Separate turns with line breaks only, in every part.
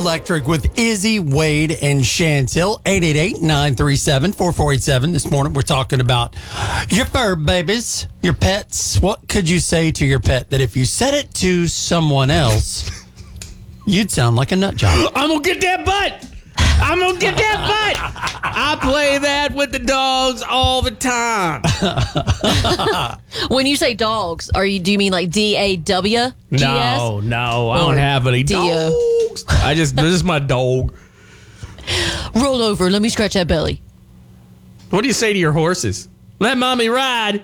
Electric with Izzy, Wade, and Chantel. 888-937-4487. This morning we're talking about your fur babies, your pets. What could you say to your pet that if you said it to someone else, you'd sound like a nut job?
I'm going to get that butt. I'm going to get that butt. I play that with the dogs all the time.
When you say dogs, do you mean like DAW?
No, I don't have any dogs. This is my dog.
Roll over. Let me scratch that belly.
What do you say to your horses? Let mommy ride.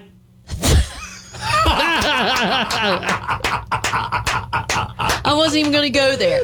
I wasn't even going to go there.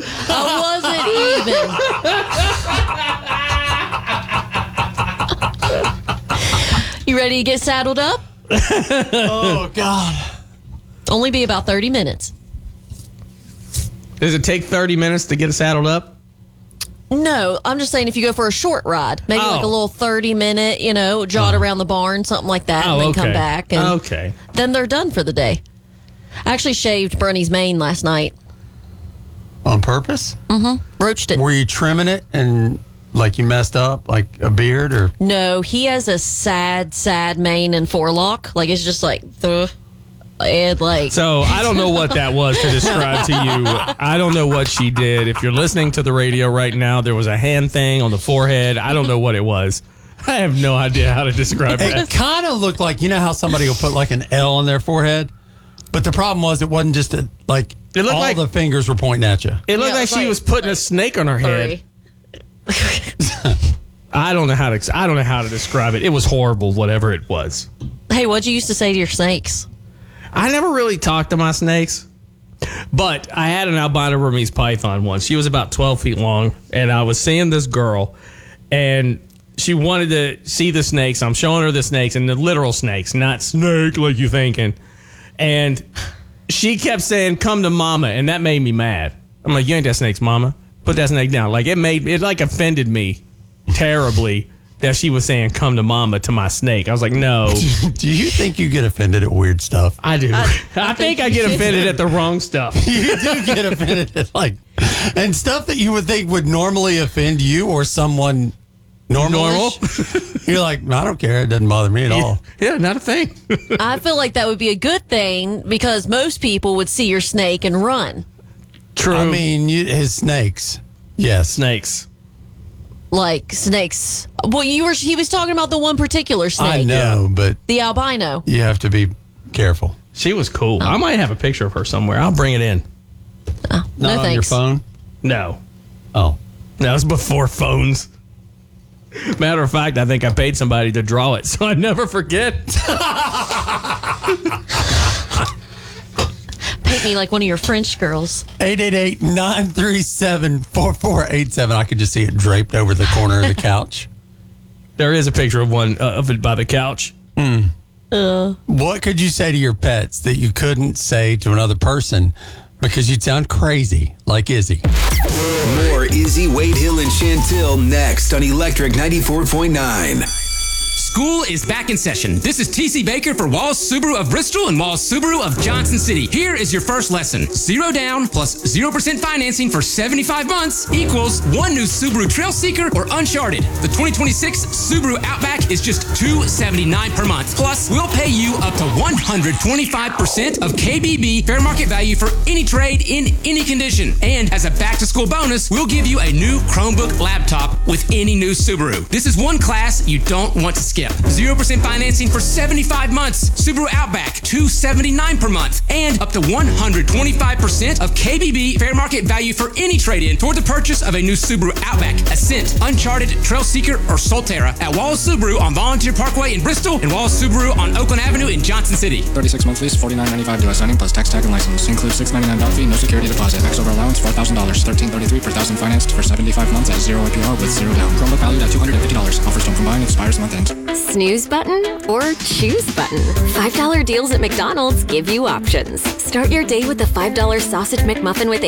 You ready to get saddled up?
Oh, God.
Only be about 30 minutes.
Does it take 30 minutes to get saddled up?
No, I'm just saying if you go for a short ride, maybe like a little 30-minute, jaunt around the barn, something like that, and then come back. And then they're done for the day. I actually shaved Bernie's mane last night.
On purpose?
Mm-hmm. Roached it.
Were you trimming it and like you messed up, like a beard or?
No, he has a sad mane and forelock. Like it's just like and like.
So I don't know what that was to describe to you. I don't know what she did. If you're listening to the radio right now, there was a hand thing on the forehead. I don't know what it was. I have no idea how to describe that.
It kind of looked like, you know how somebody will put like an L on their forehead? But the problem was it wasn't just like it looked all like the fingers were pointing at you.
It looked like she was putting a snake on her head. I don't know how to describe it. It was horrible, whatever it was.
Hey, what'd you used to say to your snakes?
I never really talked to my snakes, but I had an albino Burmese python once. She was about 12 feet long, and I was seeing this girl, and she wanted to see the snakes. I'm showing her the snakes, and the literal snakes, not snake like you thinking. And she kept saying, "Come to mama," and that made me mad. I'm like, "You ain't that snake's mama. Put that snake down." Like it offended me terribly that she was saying, "Come to mama" to my snake. I was like, no.
Do you think you get offended at weird stuff?
I do. I think I get offended at the wrong stuff.
You do get offended at and stuff that you would think would normally offend you or someone normal. You're like, I don't care. It doesn't bother me at all.
Yeah, not a thing.
I feel like that would be a good thing because most people would see your snake and run.
True.
I mean, his snakes. Yes.
Snakes.
Like snakes. Well, he was talking about the one particular snake.
I know, but
the albino.
You have to be careful.
She was cool. I might have a picture of her somewhere. I'll bring it in.
No,
Not on
thanks.
your phone?
No.
Oh.
That was before phones. Matter of fact, I think I paid somebody to draw it, so I never forget.
Paint me like one of your French girls.
888-937-4487. I could just see it draped over the corner of the couch.
There is a picture of one of it by the couch.
What could you say to your pets that you couldn't say to another person because you'd sound crazy like Izzy?
More Izzy, Wade Hill, and Chantel next on Electric 94.9.
School is back in session. This is TC Baker for Walls Subaru of Bristol and Walls Subaru of Johnson City. Here is your first lesson. 0 down plus 0% financing for 75 months equals one new Subaru Trail Seeker or Uncharted. The 2026 Subaru Outback is just $279 per month. Plus, we'll pay you up to 125% of KBB fair market value for any trade in any condition. And as a back-to-school bonus, we'll give you a new Chromebook laptop with any new Subaru. This is one class you don't want to skip. 0% financing for 75 months. Subaru Outback, $279 per month. And up to 125% of KBB fair market value for any trade-in toward the purchase of a new Subaru Outback, Ascent, Uncharted, Trail Seeker, or Solterra at Walls Subaru on Volunteer Parkway in Bristol and Walls Subaru on Oakland Avenue in Johnson City.
36-month lease, $49.95 US signing plus tax, tag, and license. Includes $699 down fee, no security deposit. Max over allowance, $4,000. $1,333 per thousand financed for 75 months at 0 APR with 0 down. Chromebook valued at $250. Offers don't combine, expires month end.
Snooze button or choose button. $5 deals at McDonald's give you options. Start your day with a $5 sausage McMuffin with